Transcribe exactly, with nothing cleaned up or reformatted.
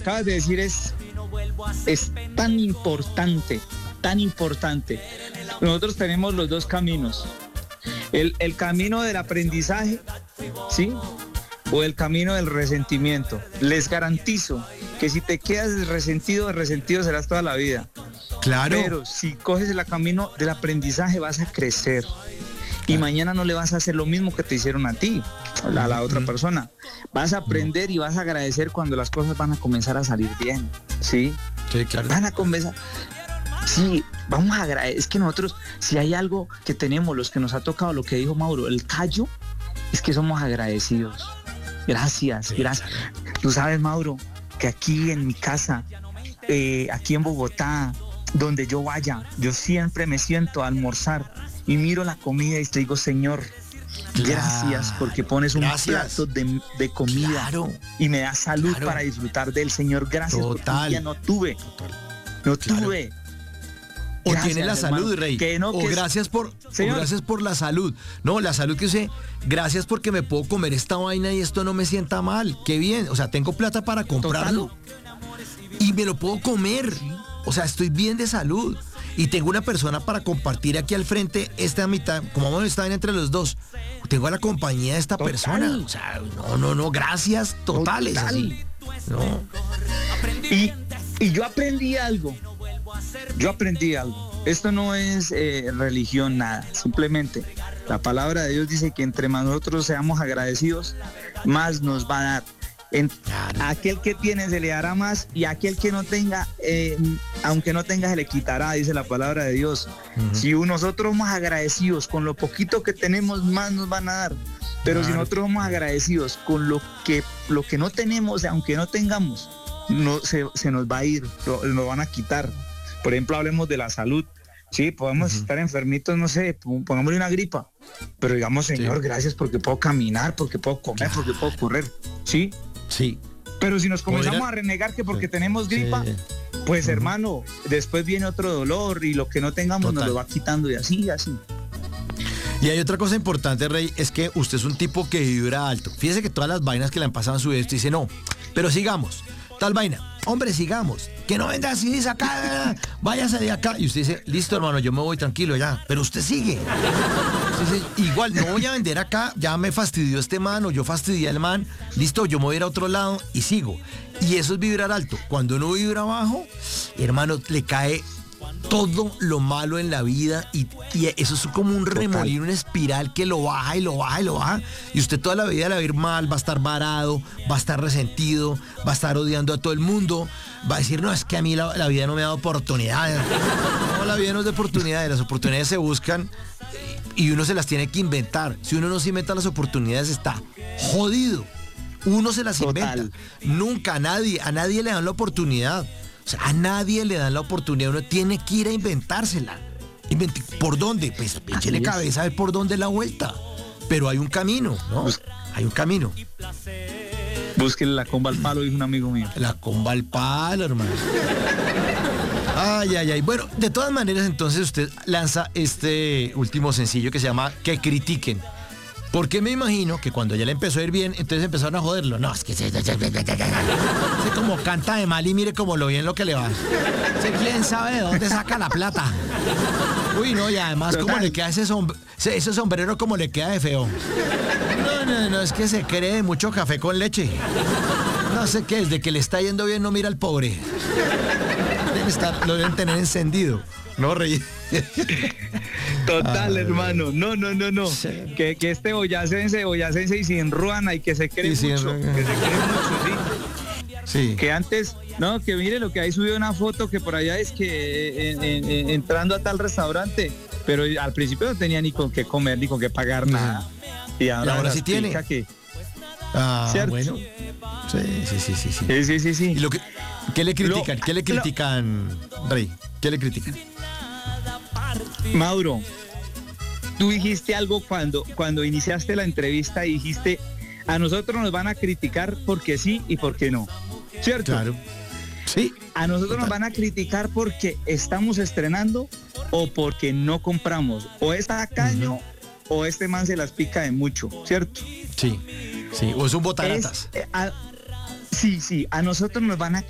acabas de decir es, es tan importante, tan importante. Nosotros tenemos los dos caminos. El, el camino del aprendizaje, ¿sí? O el camino del resentimiento. Les garantizo que si te quedas resentido, resentido serás toda la vida. Claro. Pero si coges el camino del aprendizaje vas a crecer. Y mañana no le vas a hacer lo mismo que te hicieron a ti, a la, a la otra persona. Vas a aprender y vas a agradecer cuando las cosas van a comenzar a salir bien, ¿sí? Sí, claro. Van a comenzar... Sí, vamos a agradecer. Es que nosotros, si hay algo que tenemos, los que nos ha tocado, lo que dijo Mauro, el callo, es que somos agradecidos. Gracias, sí, gracias. Claro. Tú sabes, Mauro, que aquí en mi casa, eh, aquí en Bogotá, donde yo vaya, yo siempre me siento a almorzar y miro la comida y te digo, Señor, gracias claro, porque pones un gracias. plato de, de comida claro, y me das salud claro. para disfrutar del Señor. Gracias Total. porque un día no tuve, Total. no claro. tuve. O gracias, tiene la hermano. salud, Rey. Que no, o, que gracias por, o gracias por la salud. No, la salud que sé, gracias porque me puedo comer esta vaina y esto no me sienta mal. Qué bien. O sea, tengo plata para comprarlo. Total. Y me lo puedo comer. Sí. O sea, estoy bien de salud. Y tengo una persona para compartir aquí al frente esta mitad, como vamos a estar entre los dos. Tengo a la compañía de esta Total. persona. O sea, no, no, no, gracias totales. Total. Así. No. Y, y yo aprendí algo. Yo aprendí algo. Esto no es eh, religión, nada. Simplemente la palabra de Dios dice que entre nosotros seamos agradecidos, más nos va a dar. En, a aquel que tiene se le dará más y a aquel que no tenga, eh, aunque no tenga se le quitará, dice la palabra de Dios. Uh-huh. Si nosotros somos agradecidos con lo poquito que tenemos, más nos van a dar. Pero claro. si nosotros somos agradecidos con lo que, lo que no tenemos, aunque no tengamos, no, se, se nos va a ir, lo, nos van a quitar. Por ejemplo, hablemos de la salud. Sí, podemos uh-huh. estar enfermitos, no sé, pongámosle una gripa. Pero digamos, Señor, sí. gracias porque puedo caminar, porque puedo comer, claro. porque puedo correr. ¿Sí? Sí. Pero si nos comenzamos a renegar que porque sí. tenemos gripa, sí. pues uh-huh. hermano, después viene otro dolor y lo que no tengamos Total. nos lo va quitando y así, así. Y hay otra cosa importante, Rey, es que usted es un tipo que vibra alto. Fíjese que todas las vainas que le han pasado a su vida, usted dice, no, pero sigamos. Tal vaina, hombre, sigamos. Que no venda así, dice acá, váyase de acá. Y usted dice, listo, hermano, yo me voy tranquilo ya. Pero usted sigue. Entonces, igual, no voy a vender acá, ya me fastidió este man, o yo fastidié al man. Listo, yo me voy a ir a otro lado y sigo. Y eso es vibrar alto. Cuando uno vibra bajo, hermano, le cae todo lo malo en la vida y, y eso es como un remolino, una espiral que lo baja y lo baja y lo baja y usted toda la vida la va a ir mal, va a estar varado, va a estar resentido, va a estar odiando a todo el mundo, va a decir, no, es que a mí la, la vida no me ha dado oportunidades. No, la vida no es de oportunidades, las oportunidades se buscan y uno se las tiene que inventar. Si uno no se inventa las oportunidades está jodido. Uno se las Total. inventa. Nunca a nadie, a nadie le dan la oportunidad. O sea, a nadie le dan la oportunidad, uno tiene que ir a inventársela. Invent- ¿Por dónde? Pues échele cabeza a ver por dónde es la vuelta. Pero hay un camino, ¿no? Bus- hay un camino. Búsquele la comba al palo, dijo un amigo mío. La comba al palo, hermano. Ay, ay, ay. Bueno, de todas maneras, entonces usted lanza este último sencillo que se llama Que Critiquen. Porque me imagino que cuando ya le empezó a ir bien, entonces empezaron a joderlo. No, es que se... se como canta de mal y mire como lo bien lo que le va. ¿Quién sabe de dónde saca la plata? Uy, no, y además como le queda ese, som- ese sombrero como le queda de feo. No, no, no, es que se cree de mucho café con leche. No sé qué, desde que le está yendo bien no mira al pobre. Deben estar, lo deben tener encendido. No, Rey. Total, ah, hermano. No, no, no, no. Sí. Que, que este boyacense, boyacense y sin ruana y que se cree sí, mucho. Sí, que se cree mucho, sí. Sí. Que antes, no, que mire lo que ahí subió una foto que por allá es que en, en, en, entrando a tal restaurante, pero al principio no tenía ni con qué comer, ni con qué pagar nada. Y ahora, y ahora sí tiene. Que, ah, ¿cierto? Bueno. Sí, sí, sí, sí. Sí, sí, sí, sí. sí. ¿Y lo que, ¿Qué le critican? Lo, ¿Qué le critican, lo, Rey? ¿Qué le critican? Mauro, tú dijiste algo cuando, cuando iniciaste la entrevista, dijiste, a nosotros nos van a criticar porque sí y porque no, ¿cierto? Claro, sí. A nosotros Total. nos van a criticar porque estamos estrenando o porque no compramos, o es tacaño uh-huh. o este man se las pica de mucho, ¿cierto? Sí, sí, o es un botaratas. Es, eh, a, sí, sí, a nosotros nos van a